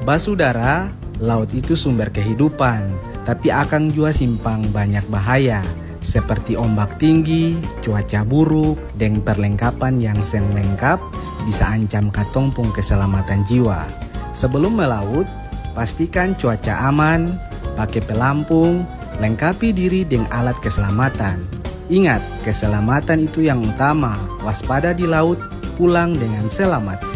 Basudara, laut itu sumber kehidupan, tapi akan juga simpang banyak bahaya, seperti ombak tinggi, cuaca buruk, dan perlengkapan yang seng lengkap bisa ancam katong pung keselamatan jiwa. Sebelum melaut, pastikan cuaca aman, pakai pelampung, lengkapi diri dengan alat keselamatan. Ingat, keselamatan itu yang utama, waspada di laut, pulang dengan selamat.